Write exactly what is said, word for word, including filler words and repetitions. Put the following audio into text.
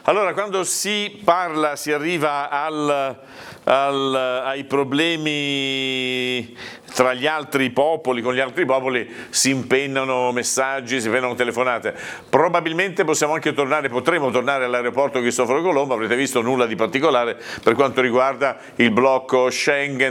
Allora, quando si parla, si arriva al, al, ai problemi tra gli altri popoli, con gli altri popoli si impennano messaggi, si impennano telefonate. Probabilmente possiamo anche tornare, potremo tornare all'aeroporto Cristoforo Colombo, avrete visto nulla di particolare per quanto riguarda il blocco Schengen